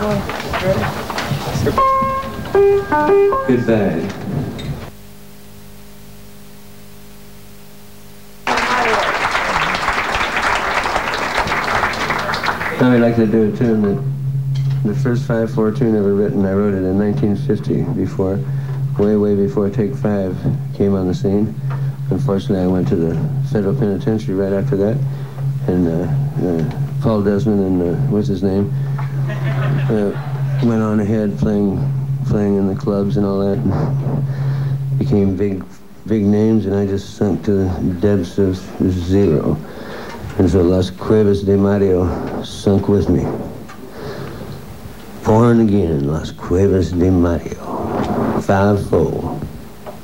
Goodbye. Now I'd like to do a tune that the first 5/4 tune ever written, I wrote it in 1950 before, way before Take 5 came on the scene. Unfortunately, I went to the federal penitentiary right after that, and Paul Desmond and what's his name, went on ahead playing in the clubs and all that, and became big names, and I just sunk to the depths of zero. And so Las Cuevas de Mario sunk with me. Born again, Las Cuevas de Mario, 5-4.